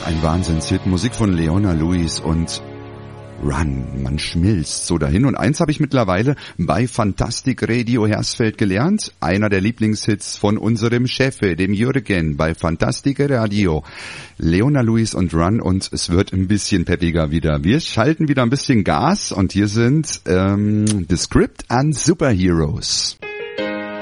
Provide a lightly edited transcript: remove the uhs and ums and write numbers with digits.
Ein Wahnsinnshit, Musik von Leona Lewis und Run. Man schmilzt so dahin. Und eins habe ich mittlerweile bei Fantastic Radio Hersfeld gelernt. Einer der Lieblingshits von unserem Chef, dem Jürgen, bei Fantastic Radio. Leona Lewis und Run, und es wird ein bisschen peppiger wieder. Wir schalten wieder ein bisschen Gas und hier sind The Script and Superheroes.